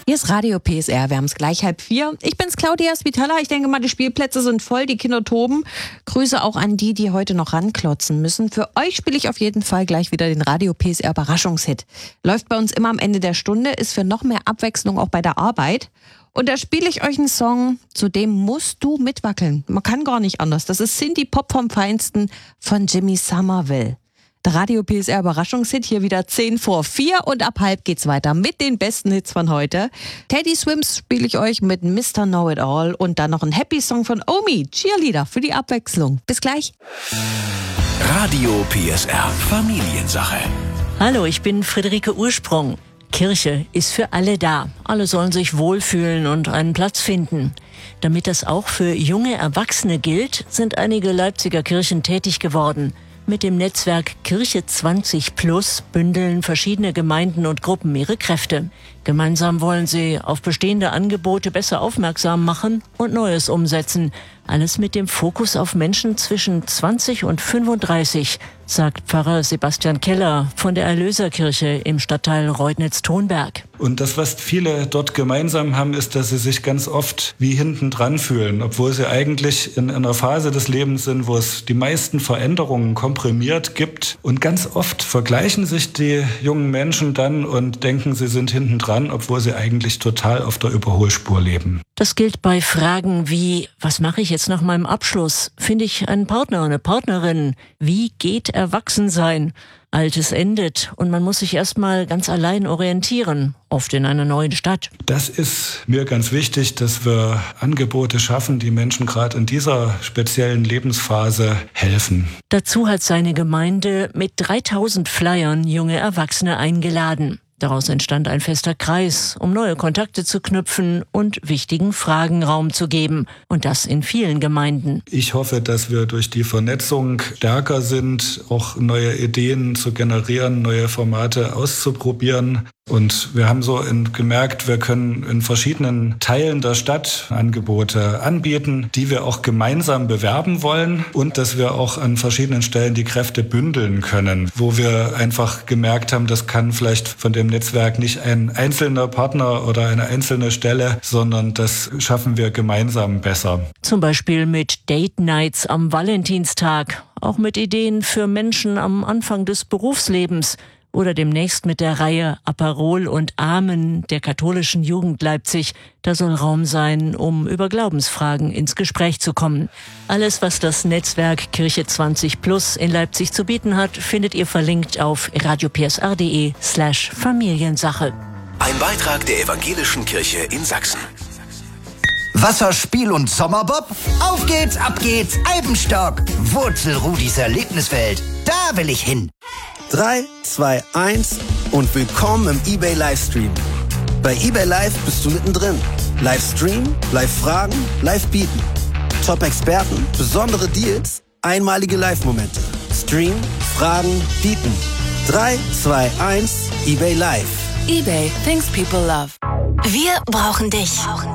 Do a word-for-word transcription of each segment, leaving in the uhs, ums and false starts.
Hier ist Radio P S R, wir haben es gleich halb vier. Ich bin's, Claudia Spitala. Ich denke mal, die Spielplätze sind voll, die Kinder toben. Grüße auch an die, die heute noch ranklotzen müssen. Für euch spiele ich auf jeden Fall gleich wieder den Radio P S R Überraschungshit. Läuft bei uns immer am Ende der Stunde, ist für noch mehr Abwechslung auch bei der Arbeit. Und da spiele ich euch einen Song, zu dem musst du mitwackeln. Man kann gar nicht anders. Das ist Synthie Pop vom Feinsten von Jimmy Somerville. Der Radio P S R Überraschungshit hier wieder zehn vor vier und ab halb geht's weiter mit den besten Hits von heute. Teddy Swims spiele ich euch mit Mister Know-It-All und dann noch ein Happy Song von Omi, Cheerleader für die Abwechslung. Bis gleich. Radio P S R Familiensache. Hallo, ich bin Friederike Ursprung. Kirche ist für alle da. Alle sollen sich wohlfühlen und einen Platz finden. Damit das auch für junge Erwachsene gilt, sind einige Leipziger Kirchen tätig geworden. Mit dem Netzwerk Kirche zwanzig plus bündeln verschiedene Gemeinden und Gruppen ihre Kräfte. Gemeinsam wollen sie auf bestehende Angebote besser aufmerksam machen und Neues umsetzen. Alles mit dem Fokus auf Menschen zwischen zwanzig und fünfunddreißig, sagt Pfarrer Sebastian Keller von der Erlöserkirche im Stadtteil Reudnitz-Thonberg. Und das, was viele dort gemeinsam haben, ist, dass sie sich ganz oft wie hinten dran fühlen, obwohl sie eigentlich in einer Phase des Lebens sind, wo es die meisten Veränderungen komprimiert gibt. Und ganz oft vergleichen sich die jungen Menschen dann und denken, sie sind hinten dran, obwohl sie eigentlich total auf der Überholspur leben. Das gilt bei Fragen wie, was mache ich jetzt nach meinem Abschluss? Finde ich einen Partner, eine Partnerin? Wie geht Erwachsensein? Altes endet und man muss sich erstmal ganz allein orientieren, oft in einer neuen Stadt. Das ist mir ganz wichtig, dass wir Angebote schaffen, die Menschen gerade in dieser speziellen Lebensphase helfen. Dazu hat seine Gemeinde mit dreitausend Flyern junge Erwachsene eingeladen. Daraus entstand ein fester Kreis, um neue Kontakte zu knüpfen und wichtigen Fragen Raum zu geben. Und das in vielen Gemeinden. Ich hoffe, dass wir durch die Vernetzung stärker sind, auch neue Ideen zu generieren, neue Formate auszuprobieren. Und wir haben so in, gemerkt, wir können in verschiedenen Teilen der Stadt Angebote anbieten, die wir auch gemeinsam bewerben wollen und dass wir auch an verschiedenen Stellen die Kräfte bündeln können, wo wir einfach gemerkt haben, das kann vielleicht von dem Netzwerk nicht ein einzelner Partner oder eine einzelne Stelle, sondern das schaffen wir gemeinsam besser. Zum Beispiel mit Date Nights am Valentinstag, auch mit Ideen für Menschen am Anfang des Berufslebens. Oder demnächst mit der Reihe Aperol und Amen der katholischen Jugend Leipzig. Da soll Raum sein, um über Glaubensfragen ins Gespräch zu kommen. Alles, was das Netzwerk Kirche zwanzig plus in Leipzig zu bieten hat, findet ihr verlinkt auf radiopsr.de slash Familiensache. Ein Beitrag der Evangelischen Kirche in Sachsen. Wasserspiel und Sommerbob? Auf geht's, ab geht's, Alpenstock. Wurzelrudis Erlebniswelt. Da will ich hin. drei, zwei, eins und willkommen im eBay Livestream. Bei eBay Live bist du mittendrin. Livestream, Live-Fragen, Live-Bieten. Top-Experten, besondere Deals, einmalige Live-Momente. Stream, Fragen, Bieten. drei, zwei, eins, eBay Live. eBay, things people love. Wir brauchen dich.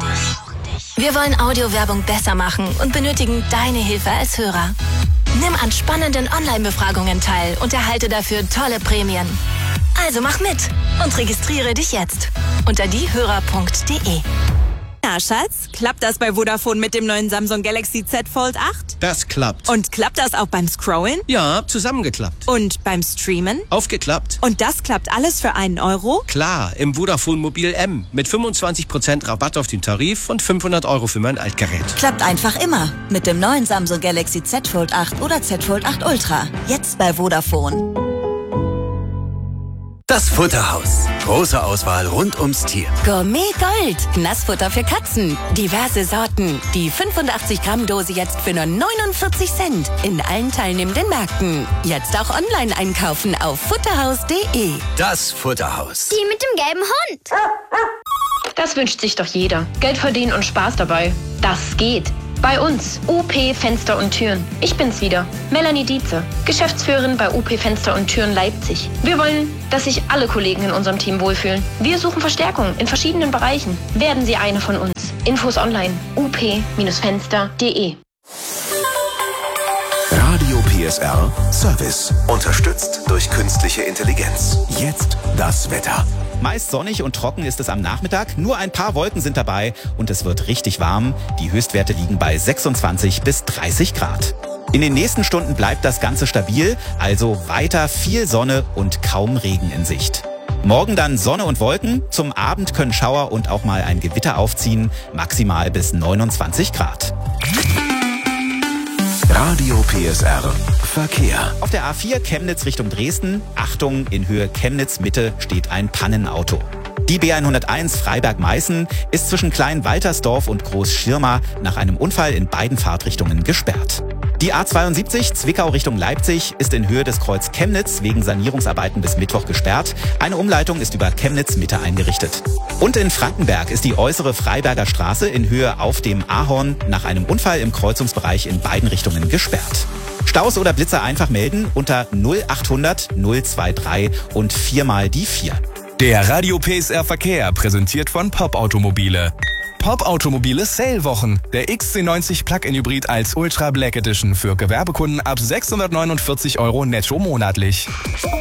Wir wollen Audiowerbung besser machen und benötigen deine Hilfe als Hörer. Nimm an spannenden Online-Befragungen teil und erhalte dafür tolle Prämien. Also mach mit und registriere dich jetzt unter diehörer punkt de. Na, Schatz, klappt das bei Vodafone mit dem neuen Samsung Galaxy Z Fold acht? Das klappt. Und klappt das auch beim Scrollen? Ja, zusammengeklappt. Und beim Streamen? Aufgeklappt. Und das klappt alles für einen Euro? Klar, im Vodafone Mobil M mit fünfundzwanzig Prozent Rabatt auf den Tarif und fünfhundert Euro für mein Altgerät. Klappt einfach immer mit dem neuen Samsung Galaxy Z Fold acht oder Z Fold acht Ultra. Jetzt bei Vodafone. Das Futterhaus. Große Auswahl rund ums Tier. Gourmet Gold. Nassfutter für Katzen. Diverse Sorten. Die fünfundachtzig Gramm Dose jetzt für nur neunundvierzig Cent. In allen teilnehmenden Märkten. Jetzt auch online einkaufen auf futterhaus punkt de. Das Futterhaus. Die mit dem gelben Hund. Das wünscht sich doch jeder. Geld verdienen und Spaß dabei. Das geht. Bei uns, U P Fenster und Türen. Ich bin's wieder, Melanie Dietze, Geschäftsführerin bei U P Fenster und Türen Leipzig. Wir wollen, dass sich alle Kollegen in unserem Team wohlfühlen. Wir suchen Verstärkung in verschiedenen Bereichen. Werden Sie eine von uns. Infos online, u p Fenster punkt de. Radio P S R Service. Unterstützt durch künstliche Intelligenz. Jetzt das Wetter. Meist sonnig und trocken ist es am Nachmittag, nur ein paar Wolken sind dabei und es wird richtig warm. Die Höchstwerte liegen bei sechsundzwanzig bis dreißig Grad. In den nächsten Stunden bleibt das Ganze stabil, also weiter viel Sonne und kaum Regen in Sicht. Morgen dann Sonne und Wolken, zum Abend können Schauer und auch mal ein Gewitter aufziehen, maximal bis neunundzwanzig Grad. Radio P S R Verkehr. Auf der A vier Chemnitz Richtung Dresden, Achtung, in Höhe Chemnitz-Mitte steht ein Pannenauto. Die B hunderteins Freiberg-Meißen ist zwischen Klein-Waltersdorf und Groß-Schirma nach einem Unfall in beiden Fahrtrichtungen gesperrt. Die A zweiundsiebzig Zwickau Richtung Leipzig ist in Höhe des Kreuz Chemnitz wegen Sanierungsarbeiten bis Mittwoch gesperrt. Eine Umleitung ist über Chemnitz Mitte eingerichtet. Und in Frankenberg ist die äußere Freiberger Straße in Höhe auf dem Ahorn nach einem Unfall im Kreuzungsbereich in beiden Richtungen gesperrt. Staus oder Blitzer einfach melden unter null achthundert null drei drei und viermal die vier. Der Radio P S R Verkehr, präsentiert von Pop Automobile. Pop Automobile Sale-Wochen. Der X C neunzig Plug-in Hybrid als Ultra Black Edition für Gewerbekunden ab sechshundertneunundvierzig Euro netto monatlich.